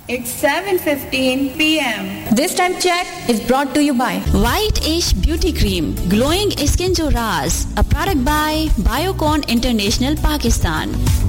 It's 7:15 p.m. This time check is brought to you by White Ash Beauty Cream, glowing skin jo raaz, a product by Biocon International, Pakistan.